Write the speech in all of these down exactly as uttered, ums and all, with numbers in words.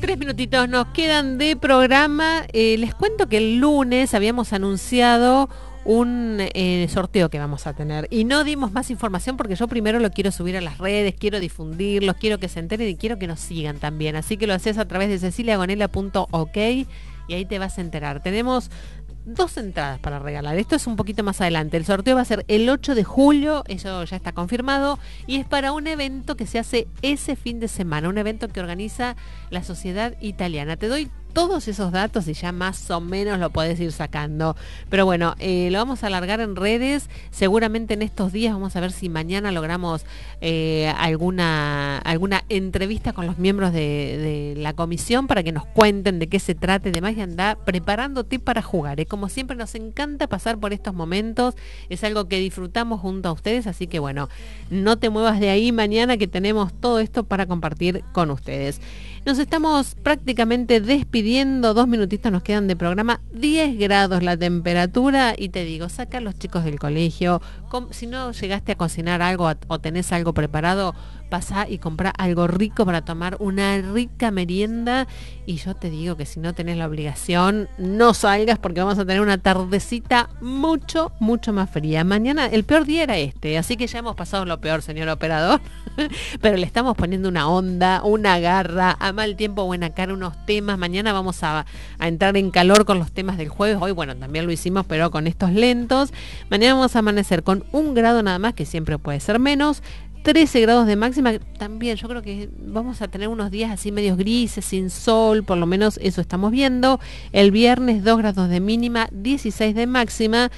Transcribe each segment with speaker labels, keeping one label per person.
Speaker 1: Tres minutitos nos quedan de programa. Eh, les cuento que el lunes habíamos anunciado un eh, sorteo que vamos a tener y no dimos más información porque yo primero lo quiero subir a las redes, quiero difundirlos, quiero que se enteren y quiero que nos sigan también. Así que lo haces a través de cecilia gonela punto ok y ahí te vas a enterar. Tenemos dos entradas para regalar. Esto es un poquito más adelante. El sorteo va a ser el ocho de julio, eso ya está confirmado, y es para un evento que se hace ese fin de semana, un evento que organiza la Sociedad Italiana. Te doy todos esos datos y ya más o menos lo podés ir sacando. Pero bueno, eh, lo vamos a alargar en redes. Seguramente en estos días vamos a ver si mañana logramos eh, alguna, alguna entrevista con los miembros de, de la comisión para que nos cuenten de qué se trata y demás, y anda preparándote para jugar. ¿eh? Como siempre nos encanta pasar por estos momentos, es algo que disfrutamos junto a ustedes, así que bueno, no te muevas de ahí mañana que tenemos todo esto para compartir con ustedes. Nos estamos prácticamente despidiendo, dos minutitos nos quedan de programa, diez grados la temperatura y te digo, saca a los chicos del colegio, com- si no llegaste a cocinar algo o tenés algo preparado, pasá y comprá algo rico para tomar una rica merienda y yo te digo que si no tenés la obligación, no salgas porque vamos a tener una tardecita mucho, mucho más fría. Mañana el peor día era este, así que ya hemos pasado lo peor, señor operador, pero le estamos poniendo una onda, una garra, a mal tiempo, buena cara, unos temas. Mañana vamos a, a entrar en calor con los temas del jueves. Hoy, bueno, también lo hicimos, pero con estos lentos. Mañana vamos a amanecer con un grado nada más, que siempre puede ser menos. trece grados de máxima, también yo creo que vamos a tener unos días así medios grises, sin sol, por lo menos eso estamos viendo. El viernes dos grados de mínima, dieciséis de máxima,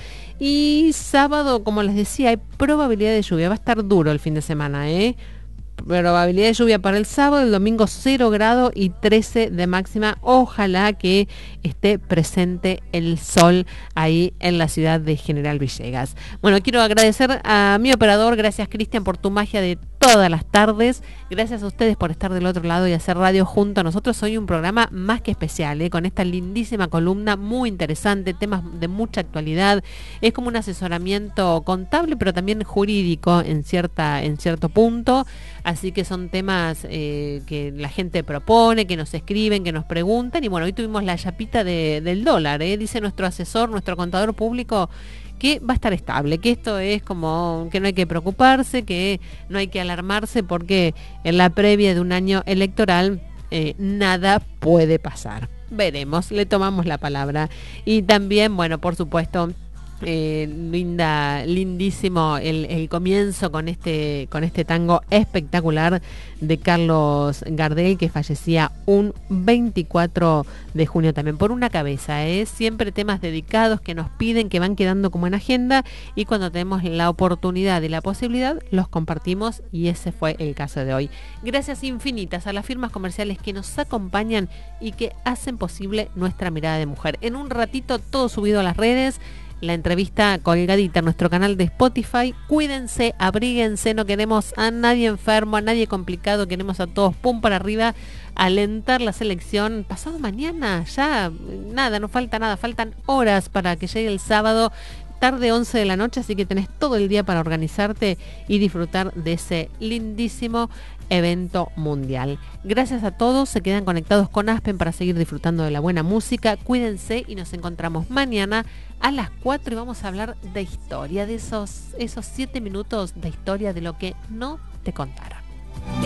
Speaker 1: y sábado, como les decía, hay probabilidad de lluvia, va a estar duro el fin de semana, ¿eh? Probabilidad de lluvia para el sábado, el domingo cero grado y trece de máxima. Ojalá que esté presente el sol ahí en la ciudad de General Villegas. Bueno, quiero agradecer a mi operador, gracias Cristian por tu magia de todas las tardes, gracias a ustedes por estar del otro lado y hacer radio junto a nosotros. Hoy un programa más que especial, ¿eh? Con esta lindísima columna, muy interesante, temas de mucha actualidad, es como un asesoramiento contable pero también jurídico en, cierta, en cierto punto. Así que son temas eh, que la gente propone, que nos escriben, que nos preguntan. Y bueno, hoy tuvimos la chapita de, del dólar, ¿eh? Dice nuestro asesor, nuestro contador público, que va a estar estable, que esto es como que no hay que preocuparse, que no hay que alarmarse porque en la previa de un año electoral eh, nada puede pasar. Veremos, le tomamos la palabra. Y también, bueno, por supuesto, Eh, linda, lindísimo el, el comienzo con este, con este tango espectacular de Carlos Gardel, que fallecía un veinticuatro de junio también por una cabeza, ¿eh? Siempre temas dedicados que nos piden, que van quedando como en agenda, y cuando tenemos la oportunidad y la posibilidad los compartimos, y ese fue el caso de hoy. Gracias infinitas a las firmas comerciales que nos acompañan y que hacen posible nuestra mirada de mujer. En un ratito todo subido a las redes, la entrevista colgadita en nuestro canal de Spotify. Cuídense, abríguense, no queremos a nadie enfermo, a nadie complicado, queremos a todos pum para arriba, alentar la selección. Pasado mañana, ya nada, no falta nada, faltan horas para que llegue el sábado, tarde once de la noche, así que tenés todo el día para organizarte y disfrutar de ese lindísimo evento mundial. Gracias a todos, se quedan conectados con Aspen para seguir disfrutando de la buena música. Cuídense y nos encontramos mañana a las cuatro y vamos a hablar de historia, de esos, esos siete minutos de historia de lo que no te contaron.